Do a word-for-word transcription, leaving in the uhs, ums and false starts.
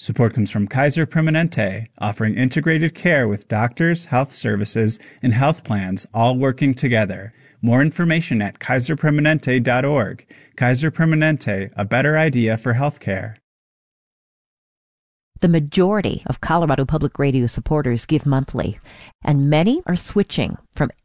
Support comes from Kaiser Permanente, offering integrated care with doctors, health services, and health plans all working together. More information at kaiser permanente dot org. Kaiser Permanente, a better idea for healthcare. The majority of Colorado Public Radio supporters give monthly, and many are switching from